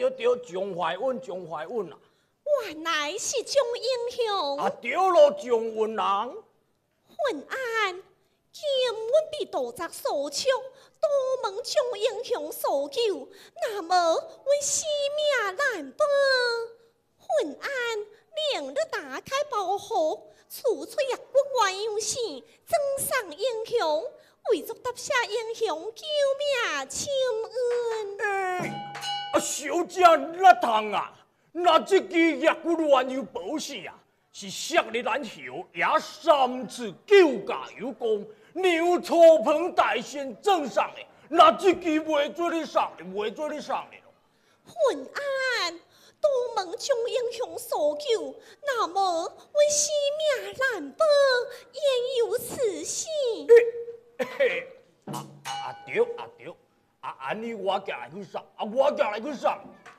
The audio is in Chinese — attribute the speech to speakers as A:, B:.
A: 对，蒋怀稳啊！
B: 原来是蒋英雄。
A: 啊，对咯，蒋运人。
B: 混案，今阮被盗贼所抢，多蒙蒋英雄所救，那么阮性命难保。混案，令你打开包袱，处处也骨外样事，赠送英雄，为着答谢英雄救命亲恩。
A: 啊，小姐哪通啊？那这支野骨乱又保死啊！是昔日咱侯也3次救驾有功，牛初盆大仙赠送的，那这支袂做你送的，袂做你送的咯。
B: 混案，多蒙蒋英雄所救，那么阮性命难保，焉有此事？
A: 对，安尼我行来去送，我行来去送。